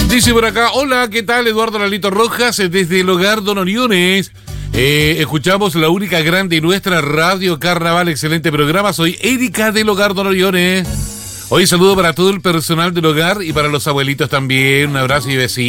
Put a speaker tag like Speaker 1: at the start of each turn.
Speaker 1: Dice por acá, hola, ¿qué tal? Eduardo Lalito Rojas, desde el hogar Don Oriones. Escuchamos la única grande y nuestra Radio Carnaval, excelente programa. Soy Erika del hogar Don Oriones. Hoy saludo para todo el personal del hogar y para los abuelitos también. Un abrazo y besitos.